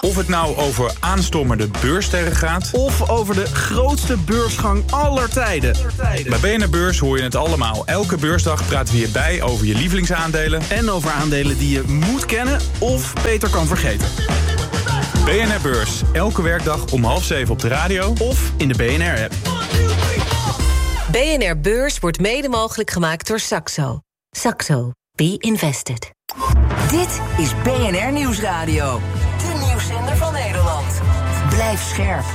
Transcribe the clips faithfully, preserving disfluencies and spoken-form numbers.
Of het nou over aanstommerde beurssterren gaat, of over de grootste beursgang aller tijden. Bij B N R Beurs hoor je het allemaal. Elke beursdag praten we hierbij over je lievelingsaandelen En over aandelen die je moet kennen of beter kan vergeten. B N R Beurs, elke werkdag om half zeven op de radio Of in de B N R-app. B N R Beurs wordt mede mogelijk gemaakt door Saxo. Saxo. Be invested. Dit is B N R Nieuwsradio. De nieuwszender van Nederland. Blijf scherp.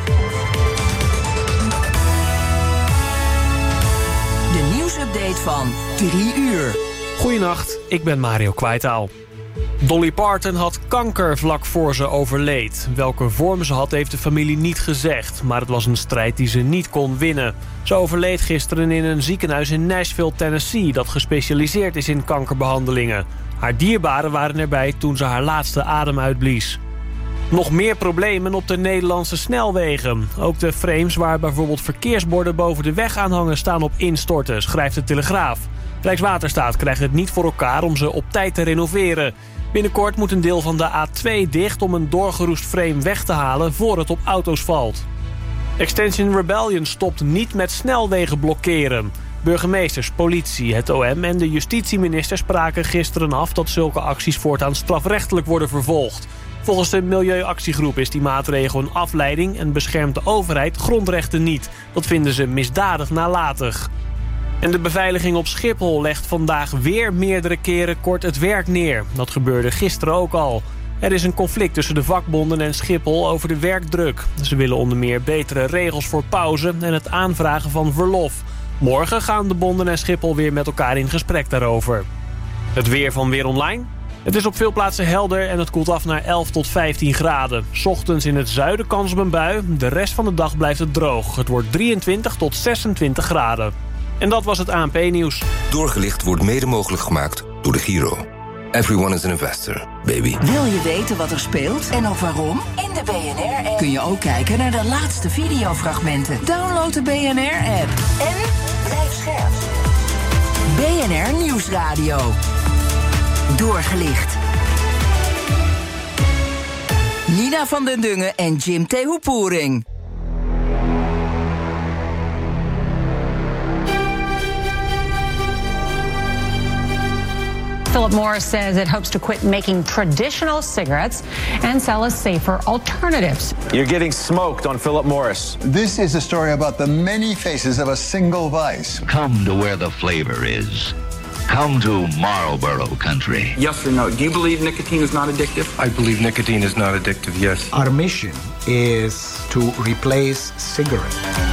De nieuwsupdate van drie uur. Goedenacht, ik ben Mario Kwijtaal. Dolly Parton had kanker vlak voor ze overleed. Welke vorm ze had heeft de familie niet gezegd, maar het was een strijd die ze niet kon winnen. Ze overleed gisteren in een ziekenhuis in Nashville, Tennessee, dat gespecialiseerd is in kankerbehandelingen. Haar dierbaren waren erbij toen ze haar laatste adem uitblies. Nog meer problemen op de Nederlandse snelwegen. Ook de frames waar bijvoorbeeld verkeersborden boven de weg aan hangen staan op instorten, schrijft de Telegraaf. Rijkswaterstaat krijgt het niet voor elkaar om ze op tijd te renoveren. Binnenkort moet een deel van de A twee dicht om een doorgeroest frame weg te halen voor het op auto's valt. Extinction Rebellion stopt niet met snelwegen blokkeren. Burgemeesters, politie, het O M en de justitieminister spraken gisteren af dat zulke acties voortaan strafrechtelijk worden vervolgd. Volgens de Milieuactiegroep is die maatregel een afleiding en beschermt de overheid grondrechten niet. Dat vinden ze misdadig nalatig. En de beveiliging op Schiphol legt vandaag weer meerdere keren kort het werk neer. Dat gebeurde gisteren ook al. Er is een conflict tussen de vakbonden en Schiphol over de werkdruk. Ze willen onder meer betere regels voor pauze en het aanvragen van verlof. Morgen gaan de bonden en Schiphol weer met elkaar in gesprek daarover. Het weer van Weer Online. Het is op veel plaatsen helder en het koelt af naar elf tot vijftien graden. 's Ochtends in het zuiden kans op een bui. De rest van de dag blijft het droog. Het wordt drieëntwintig tot zesentwintig graden. En dat was het A N P-nieuws. Doorgelicht wordt mede mogelijk gemaakt door de Giro. Everyone is an investor, baby. Wil je weten wat er speelt en ook waarom? In de B N R-app kun je ook kijken naar de laatste videofragmenten. Download de B N R-app en blijf scherp. B N R Nieuwsradio. Doorgelicht. Nina van den Dungen en Jim Tehoepoering. Philip Morris says it hopes to quit making traditional cigarettes and sell us safer alternatives. You're getting smoked on Philip Morris. This is a story about the many faces of a single vice. Come to where the flavor is. Come to Marlboro country. Yes or no? Do you believe nicotine is not addictive? I believe nicotine is not addictive, yes. Our mission is to replace cigarettes.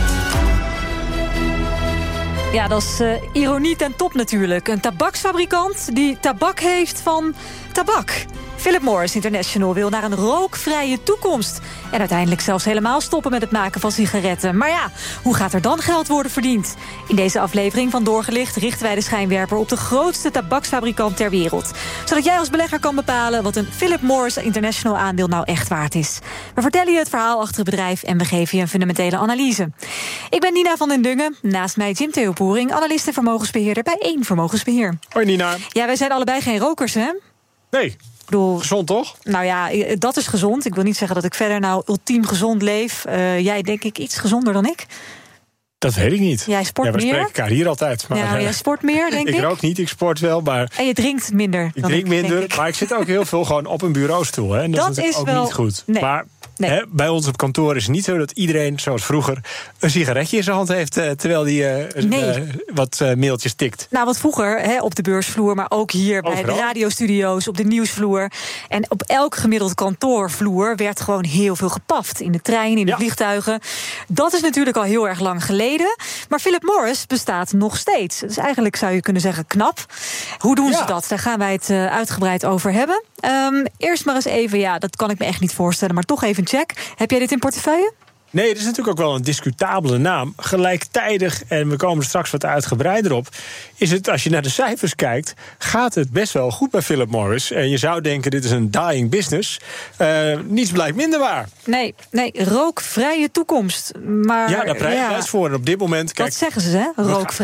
Ja, dat is uh, ironie ten top natuurlijk. Een tabaksfabrikant die tabak heeft van tabak. Philip Morris International wil naar een rookvrije toekomst. En uiteindelijk zelfs helemaal stoppen met het maken van sigaretten. Maar ja, hoe gaat er dan geld worden verdiend? In deze aflevering van Doorgelicht richten wij de schijnwerper op de grootste tabaksfabrikant ter wereld. Zodat jij als belegger kan bepalen wat een Philip Morris International aandeel nou echt waard is. We vertellen je het verhaal achter het bedrijf en we geven je een fundamentele analyse. Ik ben Nina van den Dungen, naast mij Jim Tehoepoering, analist en vermogensbeheerder bij één Vermogensbeheer. Hoi Nina. Ja, wij zijn allebei geen rokers, hè? Nee. Ik bedoel, gezond toch? Nou ja, dat is gezond. Ik wil niet zeggen dat ik verder nou ultiem gezond leef. Uh, jij denk ik iets gezonder dan ik. Dat weet ik niet. Jij sport ja, we meer? spreken elkaar hier altijd. Maar, ja, maar jij sport meer, denk ik? Ik rook niet, ik sport wel, maar... En je drinkt minder. Ik drink ik, minder, ik. maar ik zit ook heel veel gewoon op een bureaustoel. Hè, en dat, dat is, is ook wel... niet goed. Nee. Maar nee. hè, bij ons op kantoor is het niet zo dat iedereen, zoals vroeger, een sigaretje in zijn hand heeft, uh, terwijl hij uh, nee. uh, wat uh, mailtjes tikt. Nou, wat vroeger, hè, op de beursvloer, maar ook hier Overal. bij de radiostudio's, op de nieuwsvloer. En op elk gemiddeld kantoorvloer werd gewoon heel veel gepaft. In de trein, in de ja. vliegtuigen. Dat is natuurlijk al heel erg lang geleden. Maar Philip Morris bestaat nog steeds. Dus eigenlijk zou je kunnen zeggen knap. Hoe doen ja. ze dat? Daar gaan wij het uh, uitgebreid over hebben. Um, eerst maar eens even, ja, dat kan ik me echt niet voorstellen, maar toch even een check. Heb jij dit in portefeuille? Nee, het is natuurlijk ook wel een discutabele naam. Gelijktijdig, en we komen er straks wat uitgebreider op, is het, als je naar de cijfers kijkt, gaat het best wel goed bij Philip Morris. En je zou denken, dit is een dying business. Uh, niets blijkt minder waar. Nee, nee, rookvrije toekomst. Maar, ja, daar prijs je ja. voor. En op dit moment... Kijk, wat zeggen ze, hè? Rookvrij.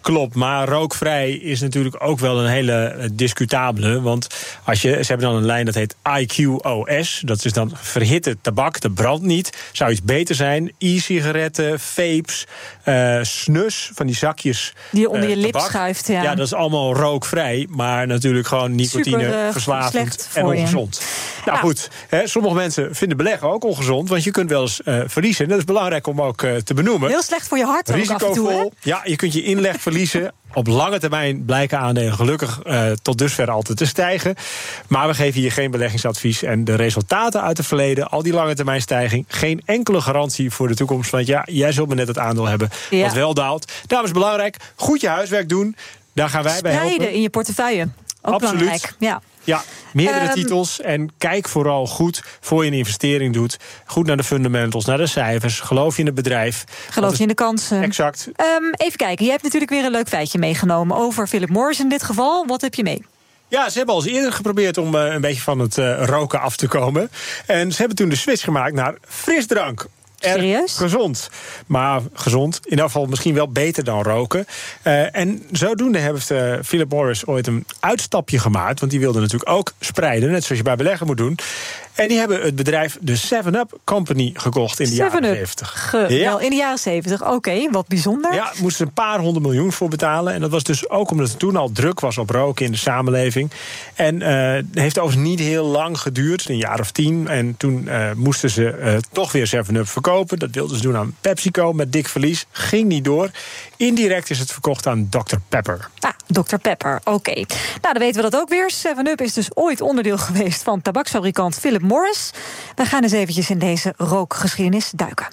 klopt. Maar rookvrij is natuurlijk ook wel een hele discutabele. Want als je, ze hebben dan een lijn dat heet I Q O S. Dat is dan verhitte tabak, dat brandt niet. Zou iets beter zijn. E-sigaretten, vapes, uh, snus, van die zakjes die je onder uh, je lip tabak. schuift. Ja. ja, dat is allemaal rookvrij. Maar natuurlijk gewoon nicotine, Super, uh, verslavend en ongezond. Je. Nou ja. goed, hè, sommige mensen vinden beleggen ook ongezond. Want je kunt wel eens uh, verliezen. En dat is belangrijk om ook uh, te benoemen. Heel slecht voor je hart ook af en toe, hè? Ja, je kunt je inleg verliezen. Op lange termijn blijken aandelen gelukkig uh, tot dusver altijd te stijgen. Maar we geven hier geen beleggingsadvies. En de resultaten uit het verleden, al die lange termijn stijging, geen enkele garantie voor de toekomst. Want ja, jij zult maar net het aandeel hebben ja. wat wel daalt. Daarom is het belangrijk, goed je huiswerk doen. Daar gaan wij Spreiden bij helpen. in je portefeuille. Ook Absoluut. belangrijk. Ja. Ja, meerdere um, titels. En kijk vooral goed voor je een investering doet. Goed naar de fundamentals, naar de cijfers. Geloof je in het bedrijf. Geloof je in de kansen. Exact. Um, even kijken, je hebt natuurlijk weer een leuk feitje meegenomen over Philip Morris in dit geval. Wat heb je mee? Ja, ze hebben al eens eerder geprobeerd om uh, een beetje van het uh, roken af te komen. En ze hebben toen de switch gemaakt naar frisdrank. Serieus? Gezond. Maar gezond, in ieder geval misschien wel beter dan roken. Uh, en zodoende heeft uh, Philip Morris ooit een uitstapje gemaakt. Want die wilde natuurlijk ook spreiden, net zoals je bij beleggen moet doen. En die hebben het bedrijf de seven up Company gekocht in de jaren zeventig. Ja. In de jaren zeventig, oké, okay, wat bijzonder. Ja, moesten ze een paar honderd miljoen voor betalen. En dat was dus ook omdat het toen al druk was op roken in de samenleving. En uh, het heeft overigens niet heel lang geduurd, een jaar of tien. En toen uh, moesten ze uh, toch weer seven up verkopen. Dat wilden ze doen aan PepsiCo met dik verlies. Ging niet door. Indirect is het verkocht aan dokter Pepper. Ah, dokter Pepper, oké. Okay. Nou, dan weten we dat ook weer. seven up is dus ooit onderdeel geweest van tabaksfabrikant Philip Morris. We gaan eens eventjes in deze rookgeschiedenis duiken.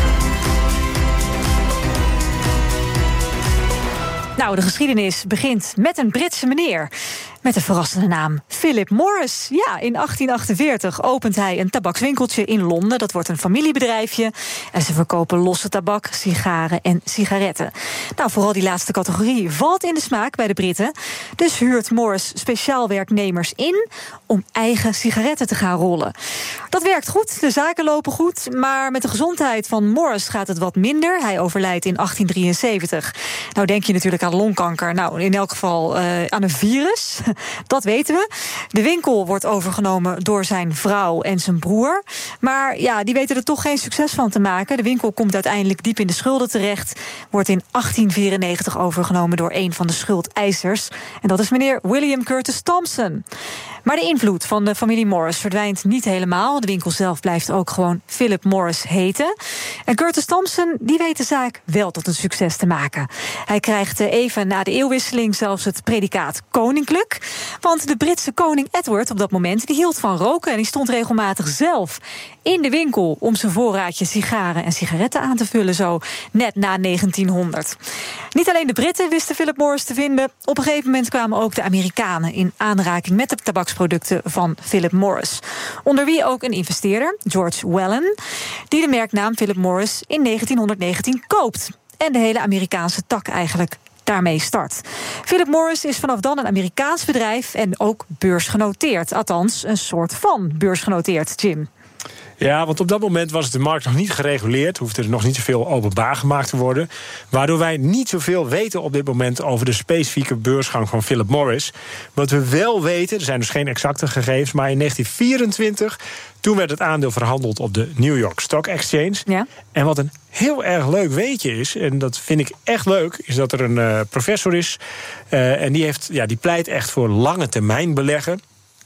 Nou, de geschiedenis begint met een Britse meneer met een verrassende naam, Philip Morris. Ja, in achttien achtenveertig opent hij een tabakswinkeltje in Londen. Dat wordt een familiebedrijfje. En ze verkopen losse tabak, sigaren en sigaretten. Nou, vooral die laatste categorie valt in de smaak bij de Britten. Dus huurt Morris speciaal werknemers in om eigen sigaretten te gaan rollen. Dat werkt goed, de zaken lopen goed. Maar met de gezondheid van Morris gaat het wat minder. Hij overlijdt in achttien drieënzeventig. Nou, denk je natuurlijk aan longkanker. Nou, in elk geval uh, aan een virus. Dat weten we. De winkel wordt overgenomen door zijn vrouw en zijn broer. Maar ja, die weten er toch geen succes van te maken. De winkel komt uiteindelijk diep in de schulden terecht. Wordt in achttien vierennegentig overgenomen door een van de schuldeisers. En dat is meneer William Curtis Thompson. Maar de invloed van de familie Morris verdwijnt niet helemaal. De winkel zelf blijft ook gewoon Philip Morris heten. En Curtis Thompson, die weet de zaak wel tot een succes te maken. Hij krijgt even na de eeuwwisseling zelfs het predicaat koninklijk. Want de Britse koning Edward op dat moment, die hield van roken en die stond regelmatig zelf in de winkel om zijn voorraadje sigaren en sigaretten aan te vullen, zo net na negentienhonderd. Niet alleen de Britten wisten Philip Morris te vinden. Op een gegeven moment kwamen ook de Amerikanen in aanraking met de tabaksproducten van Philip Morris. Onder wie ook een investeerder, George Wellen, die de merknaam Philip Morris in negentienhonderdnegentien koopt. En de hele Amerikaanse tak eigenlijk daarmee start. Philip Morris is vanaf dan een Amerikaans bedrijf en ook beursgenoteerd. Althans, een soort van beursgenoteerd, Jim. Ja, want op dat moment was de markt nog niet gereguleerd. Hoefde er nog niet zoveel openbaar gemaakt te worden. Waardoor wij niet zoveel weten op dit moment over de specifieke beursgang van Philip Morris. Wat we wel weten, er zijn dus geen exacte gegevens, maar in negentien vierentwintig... toen werd het aandeel verhandeld op de New York Stock Exchange. Ja. En wat een heel erg leuk weetje is, en dat vind ik echt leuk, is dat er een uh, professor is. Uh, en die, heeft, ja, die pleit echt voor lange termijn beleggen.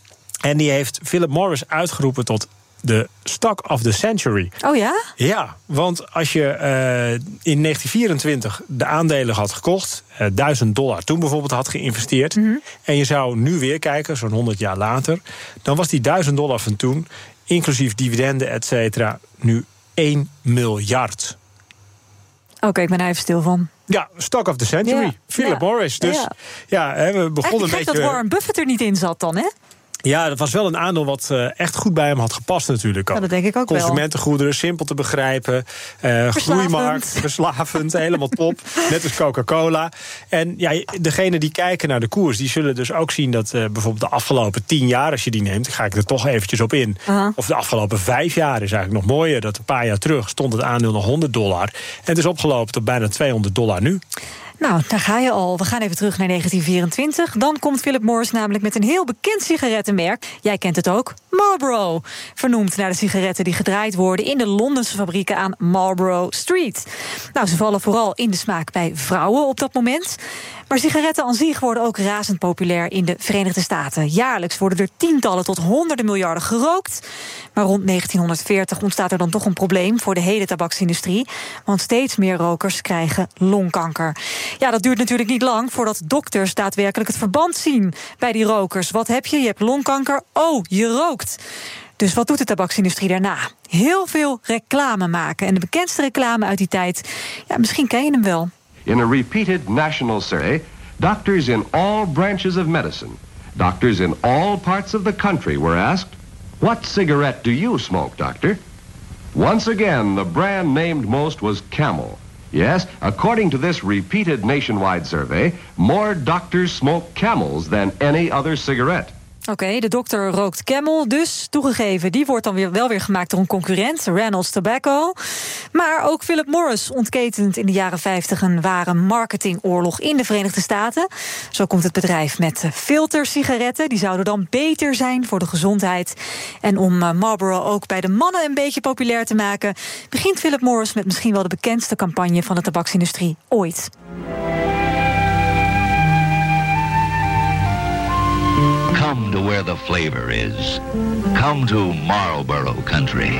En die heeft Philip Morris uitgeroepen tot de stock of the century. Oh ja? Ja, want als je uh, in negentien vierentwintig de aandelen had gekocht, uh, duizend dollar toen bijvoorbeeld had geïnvesteerd, mm-hmm. en je zou nu weer kijken, zo'n honderd jaar later, dan was die duizend dollar van toen, inclusief dividenden, et cetera, nu één miljard. Oké, okay, ik ben er even stil van. Ja, stock of the century. Ja. Philip ja. Morris. Dus ja, ja hè, we begonnen een beetje. Dat Warren Buffett er niet in zat dan, hè? Ja, dat was wel een aandeel wat uh, echt goed bij hem had gepast natuurlijk. Ook. Ja, dat denk ik ook wel. Consumentengoederen, simpel te begrijpen. Uh, groeimarkt, verslavend, helemaal top. Net als Coca-Cola. En ja, degene die kijken naar de koers, die zullen dus ook zien dat uh, bijvoorbeeld de afgelopen tien jaar, als je die neemt, ga ik er toch eventjes op in. Uh-huh. Of de afgelopen vijf jaar is eigenlijk nog mooier. Dat een paar jaar terug stond het aandeel nog honderd dollar. En het is opgelopen tot bijna tweehonderd dollar nu. Nou, daar ga je al. We gaan even terug naar negentien vierentwintig. Dan komt Philip Morris namelijk met een heel bekend sigarettenmerk. Jij kent het ook, Marlboro. Vernoemd naar de sigaretten die gedraaid worden in de Londense fabrieken aan Marlborough Street. Nou, ze vallen vooral in de smaak bij vrouwen op dat moment. Maar sigaretten aan zich worden ook razend populair in de Verenigde Staten. Jaarlijks worden er tientallen tot honderden miljarden gerookt. Maar rond negentienhonderdveertig ontstaat er dan toch een probleem voor de hele tabaksindustrie. Want steeds meer rokers krijgen longkanker. Ja, dat duurt natuurlijk niet lang voordat dokters daadwerkelijk het verband zien bij die rokers. Wat heb je? Je hebt longkanker. Oh, je rookt. Dus wat doet de tabaksindustrie daarna? Heel veel reclame maken. En de bekendste reclame uit die tijd, ja, misschien ken je hem wel. In a repeated national survey, doctors in all branches of medicine, doctors in all parts of the country were asked, "What cigarette do you smoke, doctor?" Once again, the brand named most was Camel. Yes, according to this repeated nationwide survey, more doctors smoke Camels than any other cigarette. Oké, okay, de dokter rookt Camel, dus toegegeven, die wordt dan weer wel weer gemaakt door een concurrent, Reynolds Tobacco. Maar ook Philip Morris ontketent in de jaren vijftig een ware marketingoorlog in de Verenigde Staten. Zo komt het bedrijf met filtersigaretten, die zouden dan beter zijn voor de gezondheid. En om Marlboro ook bij de mannen een beetje populair te maken, begint Philip Morris met misschien wel de bekendste campagne van de tabaksindustrie ooit. Come to where the flavor is. Come to Marlboro Country.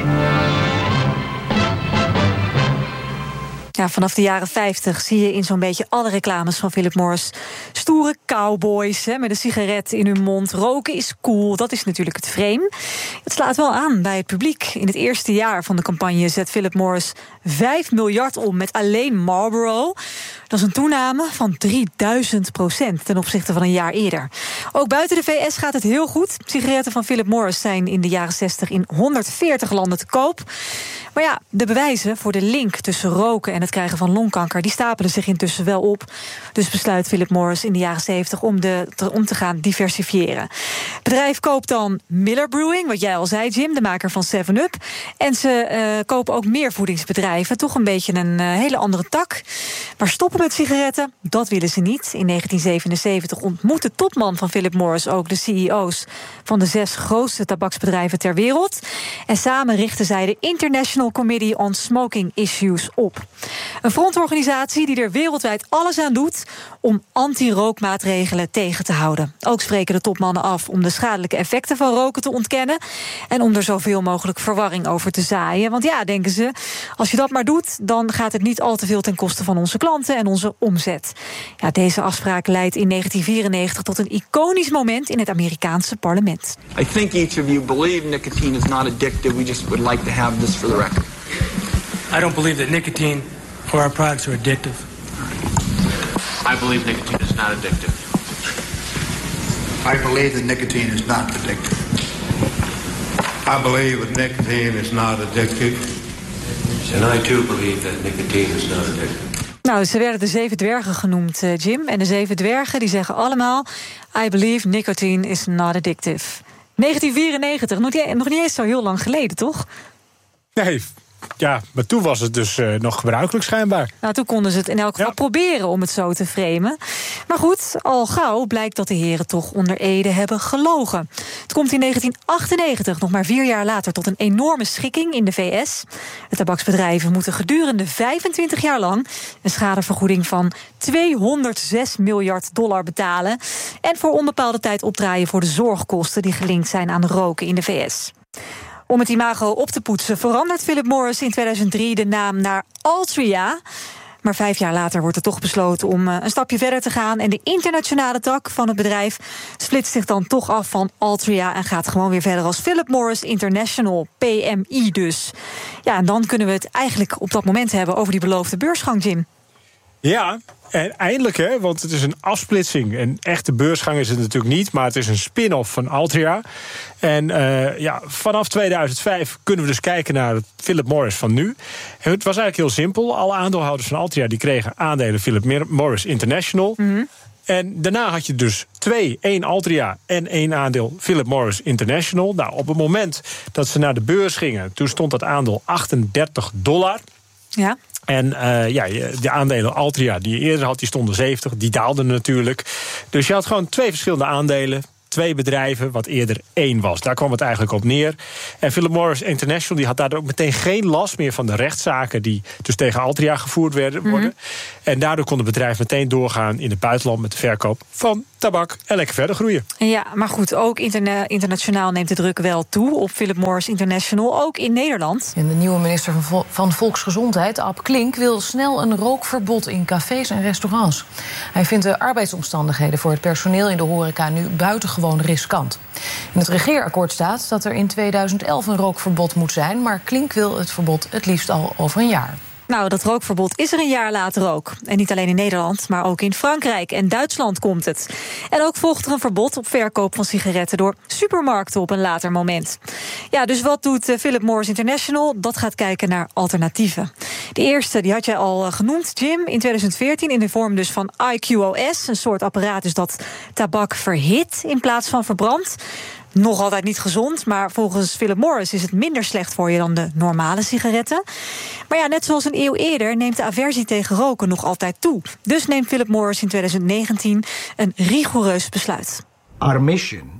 Ja, vanaf de jaren vijftig zie je in zo'n beetje alle reclames van Philip Morris stoere cowboys hè, met een sigaret in hun mond. Roken is cool, dat is natuurlijk het frame. Het slaat wel aan bij het publiek. In het eerste jaar van de campagne zet Philip Morris vijf miljard om met alleen Marlboro. Dat is een toename van drieduizend procent ten opzichte van een jaar eerder. Ook buiten de V S gaat het heel goed. Sigaretten van Philip Morris zijn in de jaren zestig in honderdveertig landen te koop. Maar ja, de bewijzen voor de link tussen roken en het krijgen van longkanker, die stapelen zich intussen wel op. Dus besluit Philip Morris in de jaren zeventig om, de, te, om te gaan diversifiëren. Het bedrijf koopt dan Miller Brewing, wat jij al zei, Jim, de maker van seven up. En ze uh, kopen ook meer voedingsbedrijven. Toch een beetje een uh, hele andere tak. Maar stoppen met sigaretten, dat willen ze niet. In negentien zevenenzeventig ontmoet de topman van Philip Morris ook de C E O's van de zes grootste tabaksbedrijven ter wereld. En samen richten zij de International Committee on Smoking Issues op. Een frontorganisatie die er wereldwijd alles aan doet om anti-rookmaatregelen tegen te houden. Ook spreken de topmannen af om de schadelijke effecten van roken te ontkennen en om er zoveel mogelijk verwarring over te zaaien. Want ja, denken ze, als je dat maar doet, dan gaat het niet al te veel ten koste van onze klanten en onze omzet. Ja, deze afspraak leidt in negentien vierennegentig tot een iconisch moment in het Amerikaanse parlement. I think each of you believe nicotine is not addictive. We just would like to have this for the record. I don't believe that nicotine or our products are addictive. I believe nicotine is not addictive. I believe that nicotine is not addictive. I believe that nicotine is not addictive. And I too believe that nicotine is not addictive. Nou, ze werden de zeven dwergen genoemd, uh, Jim. En de zeven dwergen die zeggen allemaal, I believe nicotine is not addictive. negentien vierennegentig, nog niet, nog niet eens zo heel lang geleden, toch? Nee, ja, maar toen was het dus uh, nog gebruikelijk schijnbaar. Nou, toen konden ze het in elk geval ja. proberen om het zo te framen. Maar goed, al gauw blijkt dat de heren toch onder ede hebben gelogen. Het komt in negentien achtennegentig, nog maar vier jaar later, tot een enorme schikking in de V S. De tabaksbedrijven moeten gedurende vijfentwintig jaar lang een schadevergoeding van tweehonderdzes miljard dollar betalen. En voor onbepaalde tijd opdraaien voor de zorgkosten die gelinkt zijn aan roken in de V S. Om het imago op te poetsen verandert Philip Morris in tweeduizend drie de naam naar Altria. Maar vijf jaar later wordt er toch besloten om een stapje verder te gaan. En de internationale tak van het bedrijf splitst zich dan toch af van Altria en gaat gewoon weer verder als Philip Morris International, P M I dus. Ja, en dan kunnen we het eigenlijk op dat moment hebben over die beloofde beursgang, Jim. Ja, en eindelijk, hè, want het is een afsplitsing. Een echte beursgang is het natuurlijk niet, maar het is een spin-off van Altria. En uh, ja, vanaf tweeduizend vijf kunnen we dus kijken naar het Philip Morris van nu. En het was eigenlijk heel simpel. Alle aandeelhouders van Altria die kregen aandelen Philip Morris International. Mm-hmm. En daarna had je dus twee, één Altria en één aandeel Philip Morris International. Nou, op het moment dat ze naar de beurs gingen, toen stond dat aandeel achtendertig dollar. Ja. En uh, ja, de aandelen Altria die je eerder had, die stonden zeventig, die daalden natuurlijk. Dus je had gewoon twee verschillende aandelen. Twee bedrijven, wat eerder één was. Daar kwam het eigenlijk op neer. En Philip Morris International die had daardoor ook meteen geen last meer van de rechtszaken die dus tegen Altria gevoerd werden worden. Mm-hmm. En daardoor kon het bedrijf meteen doorgaan in het buitenland met de verkoop van tabak en lekker verder groeien. Ja, maar goed, ook interna- internationaal neemt de druk wel toe op Philip Morris International, ook in Nederland. En de nieuwe minister van, Vol- van Volksgezondheid, Ab Klink, wil snel een rookverbod in cafés en restaurants. Hij vindt de arbeidsomstandigheden voor het personeel in de horeca nu buitengewoon riskant. In het regeerakkoord staat dat er in tweeduizend elf een rookverbod moet zijn, maar Klink wil het verbod het liefst al over een jaar. Nou, dat rookverbod is er een jaar later ook. En niet alleen in Nederland, maar ook in Frankrijk en Duitsland komt het. En ook volgt er een verbod op verkoop van sigaretten door supermarkten op een later moment. Ja, dus wat doet Philip Morris International? Dat gaat kijken naar alternatieven. De eerste, die had jij al genoemd, Jim, in tweeduizend veertien... in de vorm dus van I Q O S, een soort apparaat dat tabak verhit in plaats van verbrandt. Nog altijd niet gezond, maar volgens Philip Morris is het minder slecht voor je dan de normale sigaretten. Maar ja, net zoals een eeuw eerder neemt de aversie tegen roken nog altijd toe. Dus neemt Philip Morris in tweeduizend negentien een rigoureus besluit. Our mission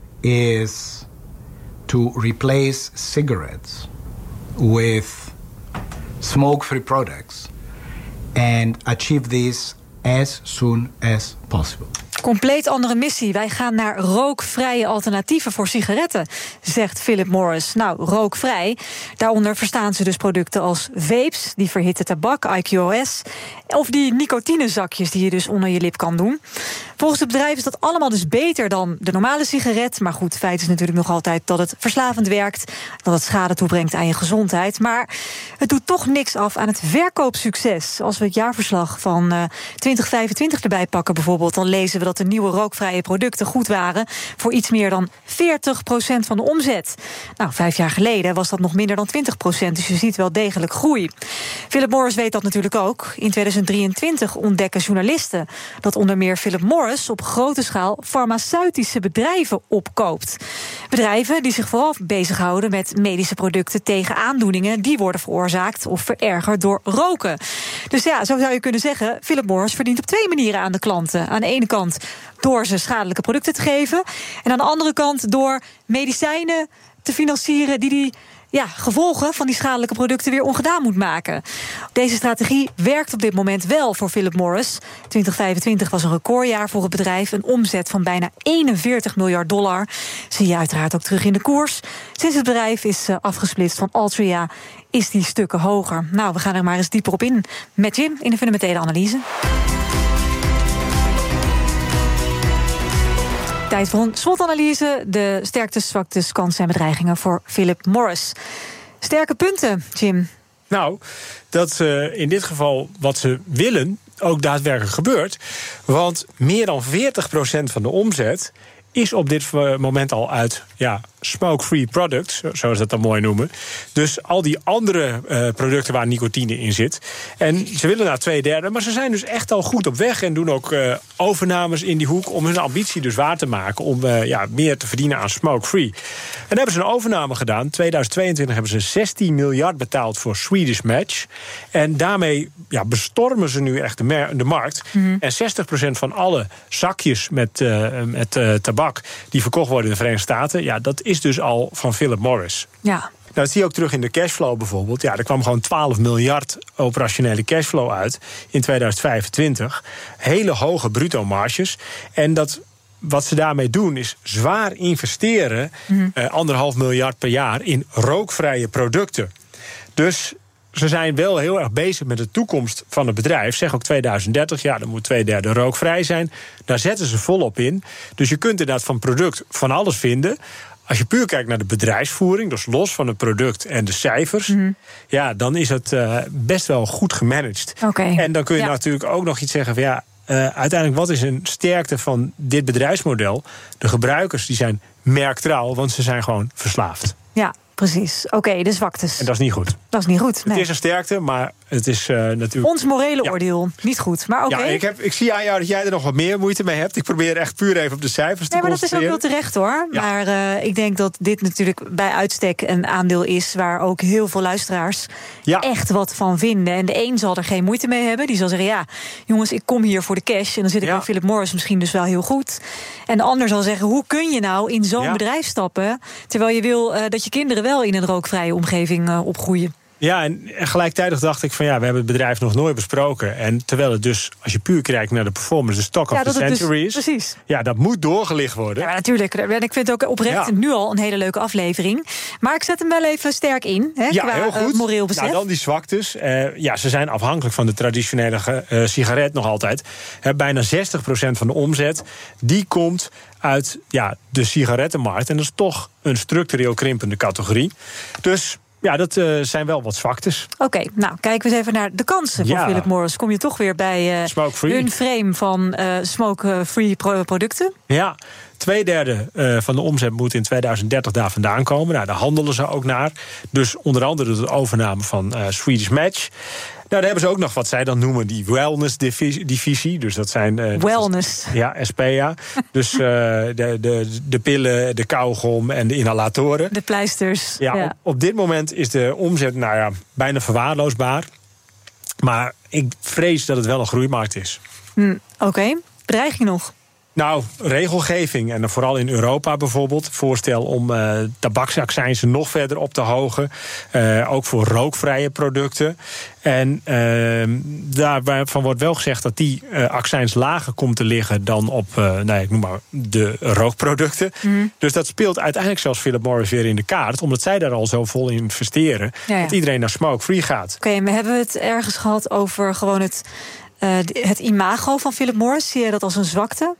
is to replace cigarettes with smoke-free products and achieve this as soon as possible. Compleet andere missie. Wij gaan naar rookvrije alternatieven voor sigaretten, zegt Philip Morris. Nou, rookvrij. Daaronder verstaan ze dus producten als vapes, die verhitte tabak, I Q O S, of die nicotinezakjes die je dus onder je lip kan doen. Volgens het bedrijf is dat allemaal dus beter dan de normale sigaret. Maar goed, feit is natuurlijk nog altijd dat het verslavend werkt, dat het schade toebrengt aan je gezondheid. Maar het doet toch niks af aan het verkoopsucces. Als we het jaarverslag van uh, twintig vijfentwintig erbij pakken bijvoorbeeld, dan lezen we dat de nieuwe rookvrije producten goed waren voor iets meer dan veertig procent van de omzet. Nou, vijf jaar geleden was dat nog minder dan twintig procent, dus je ziet wel degelijk groei. Philip Morris weet dat natuurlijk ook. In tweeduizend drieëntwintig ontdekken journalisten dat onder meer Philip Morris op grote schaal farmaceutische bedrijven opkoopt. Bedrijven die zich vooral bezighouden met medische producten tegen aandoeningen die worden veroorzaakt of verergerd door roken. Dus ja, zo zou je kunnen zeggen, Philip Morris verdient op twee manieren aan de klanten. Aan de ene kant door ze schadelijke producten te geven, en aan de andere kant door medicijnen te financieren die die ja, gevolgen van die schadelijke producten weer ongedaan moet maken. Deze strategie werkt op dit moment wel voor Philip Morris. twintig vijfentwintig was een recordjaar voor het bedrijf. Een omzet van bijna eenenveertig miljard dollar. Zie je uiteraard ook terug in de koers. Sinds het bedrijf is afgesplitst van Altria is die stukken hoger. Nou, we gaan er maar eens dieper op in met Jim in de fundamentele analyse. Tijd voor een SWOT-analyse. De sterktes, zwaktes, kansen en bedreigingen voor Philip Morris. Sterke punten, Jim. Nou, dat uh, in dit geval wat ze willen ook daadwerkelijk gebeurt. Want meer dan veertig procent van de omzet is op dit moment al uit ja, smoke-free products, zoals dat dan mooi noemen. Dus al die andere uh, producten waar nicotine in zit. En ze willen naar twee derde, maar ze zijn dus echt al goed op weg en doen ook uh, overnames in die hoek om hun ambitie dus waar te maken om uh, ja, meer te verdienen aan smoke-free. En daar hebben ze een overname gedaan. tweeduizend tweeëntwintig hebben ze zestien miljard betaald voor Swedish Match. En daarmee ja, bestormen ze nu echt de, mer- de markt. Mm-hmm. En zestig procent van alle zakjes met, uh, met uh, tabak die verkocht worden in de Verenigde Staten, ja, dat is dus al van Philip Morris. Ja. Nou, dat zie je ook terug in de cashflow bijvoorbeeld. Ja, er kwam gewoon twaalf miljard operationele cashflow uit in tweeduizend vijfentwintig. Hele hoge bruto marges. En dat, wat ze daarmee doen is zwaar investeren, mm-hmm. uh, anderhalf miljard per jaar in rookvrije producten. Dus ze zijn wel heel erg bezig met de toekomst van het bedrijf. Zeg ook tweeduizend dertig, ja, dan moet twee derde rookvrij zijn. Daar zetten ze volop in. Dus je kunt inderdaad van product van alles vinden. Als je puur kijkt naar de bedrijfsvoering, dus los van het product en de cijfers, mm-hmm. ja, dan is het uh, best wel goed gemanaged. Okay. En dan kun je ja. natuurlijk ook nog iets zeggen van ja, uh, uiteindelijk wat is een sterkte van dit bedrijfsmodel? De gebruikers die zijn merktrouw, want ze zijn gewoon verslaafd. Ja, precies. Oké, okay, de zwaktes. En dat is niet goed. Dat is niet goed, nee. Het is een sterkte, maar het is uh, natuurlijk... Ons morele ja. oordeel, niet goed. Maar oké. Okay. Ja, ik, heb, ik zie aan jou dat jij er nog wat meer moeite mee hebt. Ik probeer echt puur even op de cijfers te nee, maar concentreren. dat is ook wel terecht, hoor. Ja. Maar uh, ik denk dat dit natuurlijk bij uitstek een aandeel is waar ook heel veel luisteraars ja. echt wat van vinden. En de een zal er geen moeite mee hebben. Die zal zeggen, ja, jongens, ik kom hier voor de cash. En dan zit ik ja. bij Philip Morris misschien dus wel heel goed. En de ander zal zeggen, hoe kun je nou in zo'n ja. bedrijf stappen, terwijl je wil uh, dat je kinderen wel in een rookvrije omgeving uh, opgroeien? Ja, en, en gelijktijdig dacht ik van ja, we hebben het bedrijf nog nooit besproken. En terwijl het dus, als je puur kijkt naar de performance, de stock ja, of the century dus, is. Precies. Ja, dat moet doorgelicht worden. Ja, natuurlijk. En ik vind het ook oprecht ja. nu al een hele leuke aflevering. Maar ik zet hem wel even sterk in, hè, ja, qua heel goed. Uh, moreel besef. Nou, dan die zwaktes. Uh, ja, ze zijn afhankelijk van de traditionele uh, sigaret nog altijd. He, bijna zestig procent van de omzet, die komt uit ja, de sigarettenmarkt. En dat is toch een structureel krimpende categorie. Dus ja, dat uh, zijn wel wat zwaktes. Oké, okay, nou, kijken we eens even naar de kansen ja. voor Philip Morris. Kom je toch weer bij uh, hun frame van uh, smoke-free producten? Ja, twee derde uh, van de omzet moet in tweeduizend dertig daar vandaan komen. Nou, daar handelen ze ook naar. Dus onder andere de overname van uh, Swedish Match. Nou, daar hebben ze ook nog wat zij dan noemen die wellness-divisie. Dus dat zijn... Uh, wellness. Ja, S P A. Dus uh, de, de, de pillen, de kauwgom en de inhalatoren. De pleisters. Ja, ja. Op, op dit moment is de omzet nou ja, bijna verwaarloosbaar. Maar ik vrees dat het wel een groeimarkt is. Hm, Oké, okay. Bedreiging nog? Nou, regelgeving, en dan vooral in Europa bijvoorbeeld. Voorstel om uh, tabaksaccijnzen nog verder op te hogen. Uh, ook voor rookvrije producten. En uh, daarvan wordt wel gezegd dat die uh, accijns lager komt te liggen dan op, uh, nou ja, ik noem maar, de rookproducten. Mm. Dus dat speelt uiteindelijk zelfs Philip Morris weer in de kaart, omdat zij daar al zo vol in investeren, ja, ja. dat iedereen naar smoke-free gaat. Oké, okay, maar hebben we het ergens gehad over gewoon het, uh, het imago van Philip Morris? Zie je dat als een zwakte?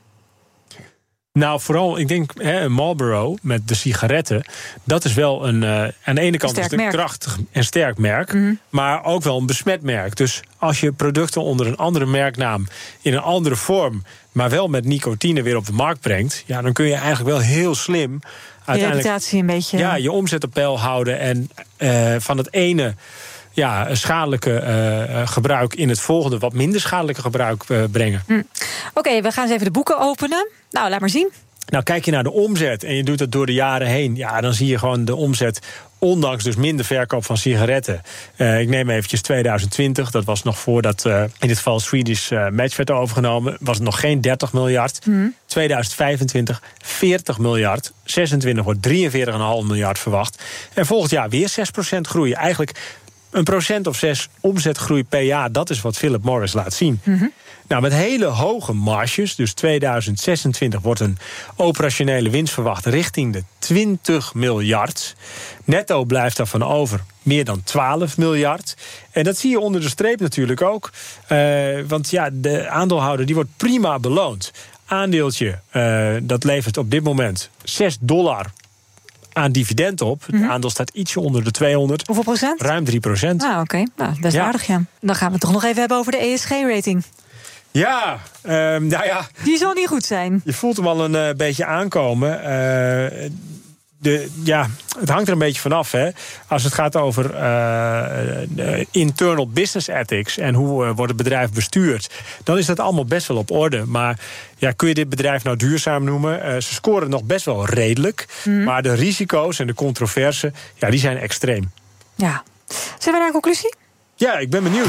Nou, vooral, ik denk, hè, Marlboro met de sigaretten, dat is wel een, uh, aan de ene kant een, een krachtig en sterk merk, mm-hmm. maar ook wel een besmet merk. Dus als je producten onder een andere merknaam in een andere vorm, maar wel met nicotine weer op de markt brengt, ja, dan kun je eigenlijk wel heel slim uiteindelijk je reputatie een beetje, ja, je omzet op peil houden en uh, van het ene ja, een schadelijke uh, gebruik in het volgende wat minder schadelijke gebruik uh, brengen. Hm. Oké, okay, we gaan eens even de boeken openen. Nou, laat maar zien. Nou, kijk je naar de omzet en je doet het door de jaren heen, ja, dan zie je gewoon de omzet, ondanks dus minder verkoop van sigaretten. Uh, ik neem eventjes tweeduizend twintig, dat was nog voordat uh, in dit geval Swedish uh, Match werd overgenomen, was het nog geen dertig miljard. Hm. tweeduizend vijfentwintig veertig miljard. zesentwintig wordt drieënveertig komma vijf miljard verwacht. En volgend jaar weer zes procent groei. Eigenlijk een procent of zes omzetgroei per jaar, dat is wat Philip Morris laat zien. Mm-hmm. Nou, met hele hoge marges, dus tweeduizend zesentwintig wordt een operationele winst verwacht richting de twintig miljard. Netto blijft daarvan over meer dan twaalf miljard. En dat zie je onder de streep natuurlijk ook. Uh, want ja, de aandeelhouder die wordt prima beloond. Aandeeltje, uh, dat levert op dit moment zes dollar aan dividend op. Het mm-hmm. aandeel staat ietsje onder de tweehonderd. Hoeveel procent? Ruim drie procent. Ah, oké. Okay. Nou, dat is ja. aardig, ja. Dan gaan we het toch nog even hebben over de E S G-rating. Ja, uh, nou ja. Die zal niet goed zijn. Je voelt hem al een uh, beetje aankomen. Uh, de, ja, het hangt er een beetje vanaf, hè. Als het gaat over uh, internal business ethics en hoe uh, wordt het bedrijf bestuurd, dan is dat allemaal best wel op orde. Maar ja, kun je dit bedrijf nou duurzaam noemen? Uh, ze scoren nog best wel redelijk. Mm. Maar de risico's en de controverse, ja, die zijn extreem. Ja. Zijn we naar een conclusie? Ja, ik ben benieuwd.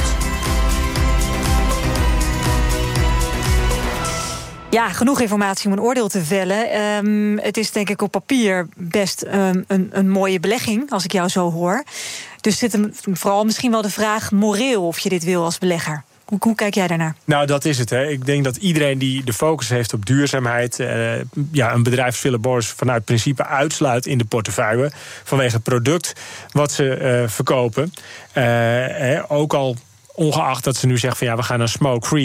Ja, genoeg informatie om een oordeel te vellen. Um, het is denk ik op papier best um, een, een mooie belegging, als ik jou zo hoor. Dus zit hem vooral misschien wel de vraag moreel of je dit wil als belegger. Hoe, hoe kijk jij daarnaar? Nou, dat is het. Hè. Ik denk dat iedereen die de focus heeft op duurzaamheid, Uh, ja, een bedrijf als Philip Morris vanuit principe uitsluit in de portefeuille vanwege het product wat ze uh, verkopen. Uh, hè, ook al ongeacht dat ze nu zeggen van ja, we gaan naar smoke-free.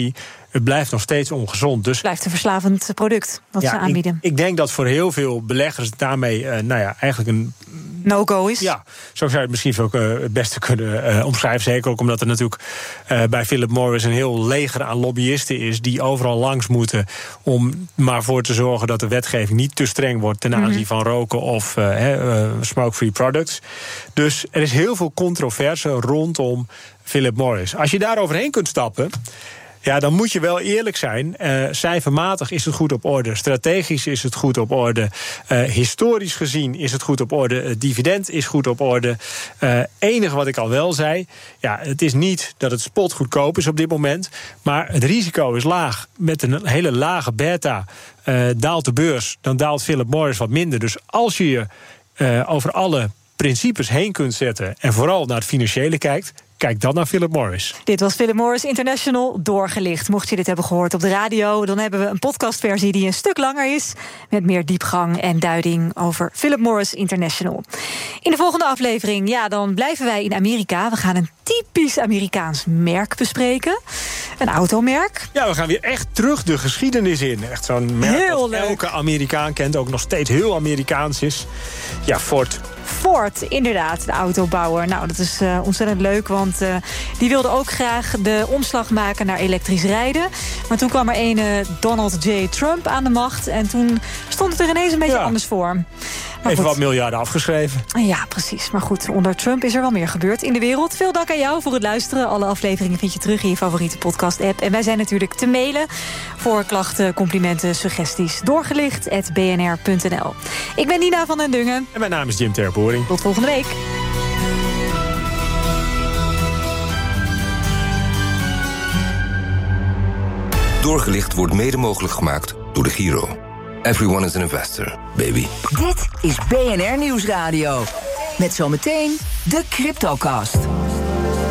het blijft nog steeds ongezond. Dus het blijft een verslavend product wat ja, ze aanbieden. Ik, ik denk dat voor heel veel beleggers daarmee uh, nou ja, eigenlijk een no-go is. Ja, zo zou je het misschien ook uh, het beste kunnen uh, omschrijven. Zeker ook omdat er natuurlijk uh, bij Philip Morris een heel leger aan lobbyisten is die overal langs moeten om maar voor te zorgen dat de wetgeving niet te streng wordt ten aanzien mm-hmm. van roken of uh, uh, smoke-free products. Dus er is heel veel controverse rondom Philip Morris. Als je daar overheen kunt stappen, ja, dan moet je wel eerlijk zijn. Uh, cijfermatig is het goed op orde. Strategisch is het goed op orde. Uh, historisch gezien is het goed op orde. Het dividend is goed op orde. Uh, enige wat ik al wel zei, ja, het is niet dat het spotgoedkoop is op dit moment, maar het risico is laag. Met een hele lage beta uh, daalt de beurs, dan daalt Philip Morris wat minder. Dus als je je uh, over alle principes heen kunt zetten en vooral naar het financiële kijkt, kijk dan naar Philip Morris. Dit was Philip Morris International doorgelicht. Mocht je dit hebben gehoord op de radio, dan hebben we een podcastversie die een stuk langer is, met meer diepgang en duiding over Philip Morris International. In de volgende aflevering, ja, dan blijven wij in Amerika. We gaan een typisch Amerikaans merk bespreken. Een automerk. Ja, we gaan weer echt terug de geschiedenis in. Echt zo'n merk heel dat leuk. Elke Amerikaan kent, ook nog steeds heel Amerikaans is. Ja, Ford. Ford, inderdaad, de autobouwer. Nou, dat is uh, ontzettend leuk, want uh, die wilde ook graag de omslag maken naar elektrisch rijden. Maar toen kwam er ene Donald J. Trump aan de macht en toen stond het er ineens een beetje ja. anders voor. Maar Even goed. wat miljarden afgeschreven. Ja, precies. Maar goed, onder Trump is er wel meer gebeurd in de wereld. Veel dank aan jou voor het luisteren. Alle afleveringen vind je terug in je favoriete podcast-app. En wij zijn natuurlijk te mailen voor klachten, complimenten, suggesties. Doorgelicht at b n r punt n l. Ik ben Nina van den Dungen. En mijn naam is Jim Terboering. Tot volgende week. Doorgelicht wordt mede mogelijk gemaakt door de Giro. Everyone is an investor, baby. Dit is B N R Nieuwsradio. Met zometeen de CryptoCast.